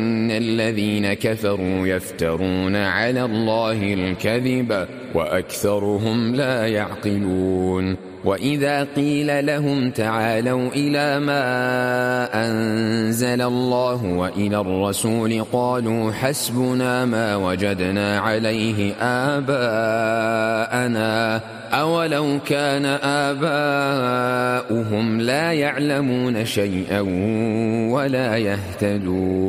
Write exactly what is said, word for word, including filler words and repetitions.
إن الذين كفروا يفترون على الله الكذب وأكثرهم لا يعقلون وإذا قيل لهم تعالوا إلى ما أنزل الله وإلى الرسول قالوا حسبنا ما وجدنا عليه آباءنا أولو كان آباؤهم لا يعلمون شيئا ولا يهتدون